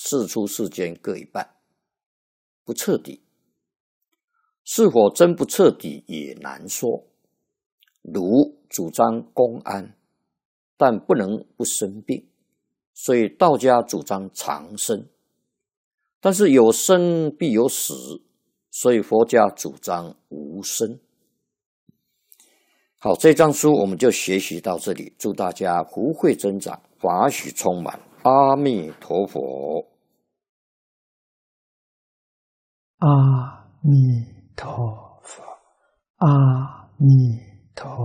世出世间各一半，不彻底。是否真不彻底也难说。儒主张公安，但不能不生病，所以道家主张长生。但是有生必有死，所以佛家主张无生。好，这章书我们就学习到这里，祝大家福慧增长，法喜充满，阿弥陀佛。 阿弥陀佛，阿弥陀佛。